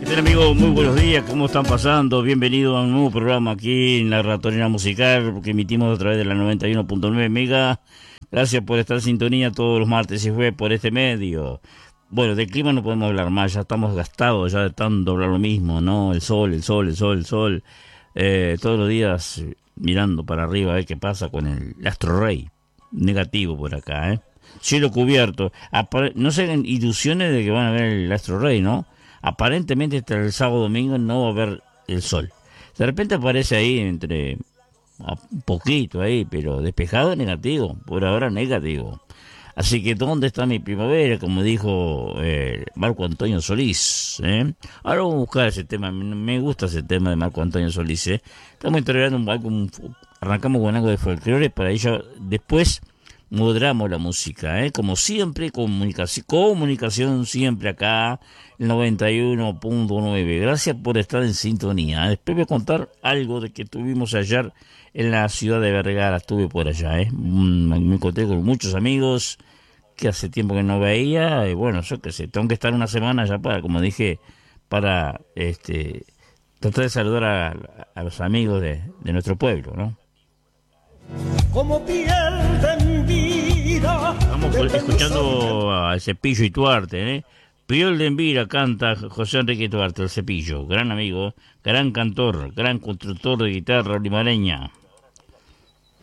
tal, amigos? Muy buenos días, ¿cómo están pasando? Bienvenidos a un nuevo programa aquí en la Ratonera Musical, que emitimos a través de la 91.9 Mega. Gracias por estar en sintonía todos los martes y jueves por este medio. Bueno, del clima no podemos hablar más, ya estamos gastados ya de tanto hablar lo mismo, ¿no? El sol. Todos los días mirando para arriba a ver qué pasa con el astro rey. Negativo por acá, ¿eh? Cielo cubierto. No se hagan ilusiones de que van a ver el astro rey, ¿no? Aparentemente hasta el sábado domingo no va a haber el sol. De repente aparece ahí un poquito ahí, pero despejado negativo, por ahora negativo. Así que ¿dónde está mi primavera? Como dijo Marco Antonio Solís, ¿eh? Ahora vamos a buscar ese tema, me gusta ese tema de Marco Antonio Solís, ¿eh? Estamos integrando arrancamos con algo de folclore, para ello después moderamos la música, ¿eh? Como siempre, comunicación siempre acá, 91.9. Gracias por estar en sintonía. Después voy a contar algo de que tuvimos ayer en la ciudad de Vergara. Estuve por allá, ¿eh? Me encontré con muchos amigos que hace tiempo que no veía. Y bueno, yo qué sé, tengo que estar una semana ya para, como dije, para tratar de saludar a los amigos de nuestro pueblo, ¿no? Como piel de vida. Estamos escuchando a Cepillo y Tuarte, ¿eh? Piel de Envira canta José Enrique Tuarte, el Cepillo, gran amigo, gran cantor, gran constructor de guitarra limareña.